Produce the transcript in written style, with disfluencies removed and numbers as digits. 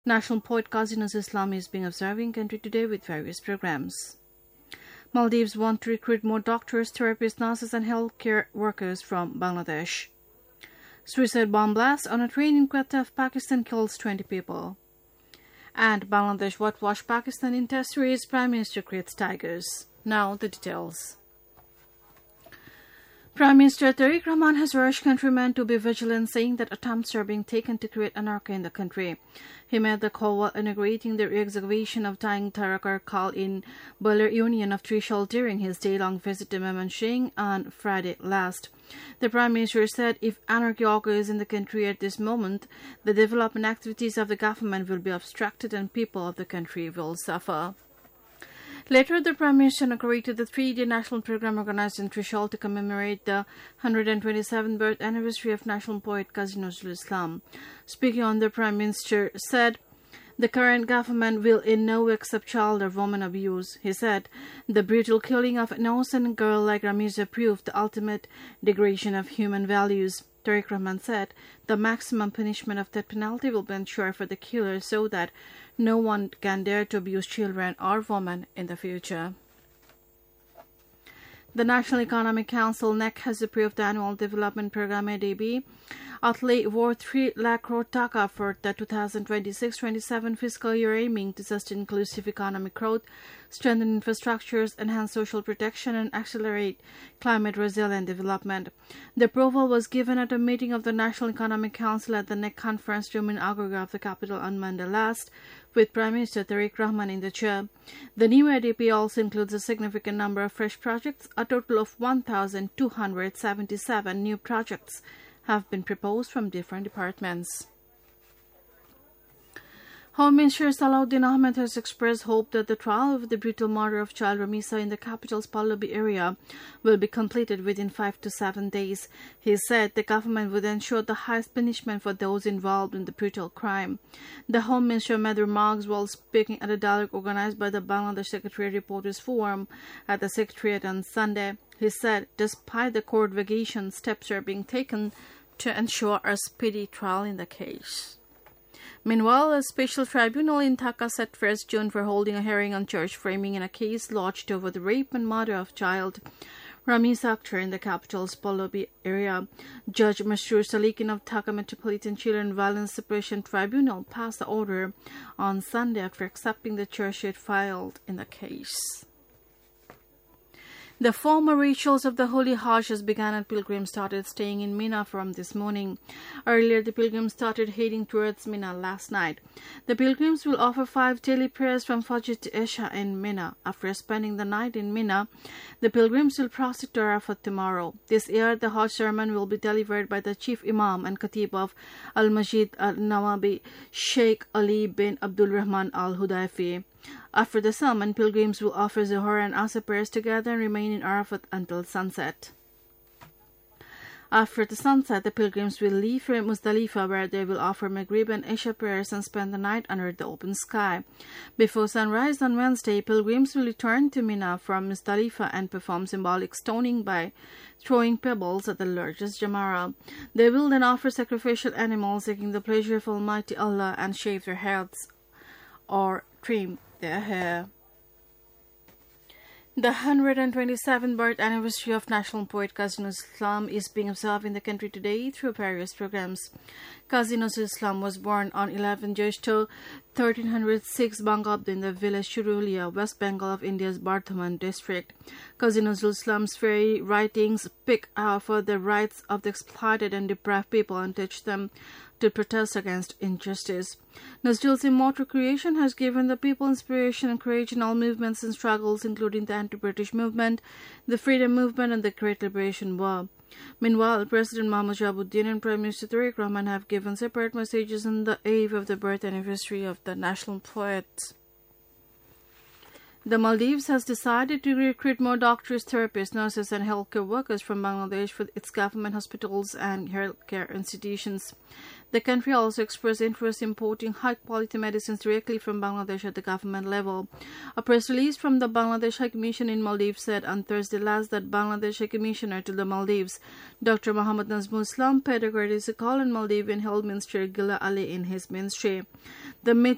National poet Qazi Nazrul Islam is being observed in country today with various programs. Maldives want to recruit more doctors, therapists, nurses and healthcare workers from Bangladesh. Suicide bomb blast on a train in Quetta of Pakistan kills 20 people. And Bangladesh whitewash Pakistan in test race, Prime Minister creates tigers. Now the details. Prime Minister Tariq Rahman has urged countrymen to be vigilant, saying that attempts are being taken to create anarchy in the country. He made the call while inaugurating the re-excavation of dying Tarakar Khal in Baler Union of Trishul during his day-long visit to Mymensingh on Friday last. The Prime Minister said if anarchy occurs in the country at this moment, the development activities of the government will be obstructed and people of the country will suffer. Later, the Prime Minister inaugurated the 3-day national program organized in Trishul to commemorate the 127th birth anniversary of national poet Qazi Nazrul Islam. Speaking on, the Prime Minister said, "The current government will in no way accept child or woman abuse." He said, "The brutal killing of an innocent girl like Ramiza proved the ultimate degradation of human values." Tariq Rahman said, "The maximum punishment of death penalty will be ensured for the killer so that no one can dare to abuse children or women in the future." The National Economic Council (NEC) has approved the Annual Development Programme (ADB) outlay worth 3 lakh crore taka for the 2026-27 fiscal year, aiming to sustain inclusive economic growth, strengthen infrastructures, enhance social protection, and accelerate climate-resilient development. The approval was given at a meeting of the National Economic Council at the NEC conference room in Agartala of the capital on Monday last, with Prime Minister Tariq Rahman in the chair. The new ADP also includes a significant number of fresh projects. A total of 1,277 new projects have been proposed from different departments. Home Minister Salahuddin Ahmed has expressed hope that the trial of the brutal murder of child Ramisa in the capital's Pallavi area will be completed within 5 to 7 days. He said the government would ensure the highest punishment for those involved in the brutal crime. The Home Minister made remarks while speaking at a dialogue organized by the Bangladesh Secretariat Reporters Forum at the Secretariat on Sunday. He said, despite the court vacation, steps are being taken to ensure a speedy trial in the case. Meanwhile, a special tribunal in Dhaka set 1st June for holding a hearing on charge framing in a case lodged over the rape and murder of child Ramisa Akhtar in the capital's Pallavi area. Judge Masroor Salikin of Dhaka Metropolitan Children Violence Suppression Tribunal passed the order on Sunday after accepting the charge sheet filed in the case. The former rituals of the Holy Hajj has begun and pilgrims started staying in Mina from this morning. Earlier, the pilgrims started heading towards Mina last night. The pilgrims will offer 5 daily prayers from Fajr to Isha in Mina. After spending the night in Mina, the pilgrims will proceed to Arafat tomorrow. This year, the Hajj sermon will be delivered by the Chief Imam and Khatib of Al-Masjid Al-Nawawi, Sheikh Ali bin Abdul Rahman Al-Hudayfi. After the sermon, pilgrims will offer Zuhur and Asr prayers together and remain in Arafat until sunset. After the sunset, the pilgrims will leave for Muzdalifah, where they will offer Maghrib and Isha prayers and spend the night under the open sky. Before sunrise on Wednesday, pilgrims will return to Mina from Muzdalifah and perform symbolic stoning by throwing pebbles at the largest Jamara. They will then offer sacrificial animals, seeking the pleasure of Almighty Allah, and shave their heads or trim their hair. The 127th birth anniversary of national poet Qazi Nazrul Islam is being observed in the country today through various programs. Qazi Nazrul Islam was born on 11 Jyeshto 1306 Bangabd in the village Churulia, West Bengal of India's Bardhaman district. Qazi Nazrul Islam's fairy writings speak out for the rights of the exploited and deprived people and teach them to protest against injustice. Nazrul's immortal creation has given the people inspiration and courage in all movements and struggles, including the anti-British movement, the freedom movement, and the Great Liberation War. Meanwhile, President Mahmoud Jabuddin and Prime Minister Tariq Rahman have given separate messages on the eve of the birth anniversary of the national poet. The Maldives has decided to recruit more doctors, therapists, nurses, and healthcare workers from Bangladesh for its government hospitals and healthcare institutions. The country also expressed interest in importing high-quality medicines directly from Bangladesh at the government level. A press release from the Bangladesh High Commission in Maldives said on Thursday last that Bangladesh High Commissioner to the Maldives, Dr. Mohammad Nazmul Islam, paid a courtesy call on Maldivian Health Minister Gila Ali in his ministry. The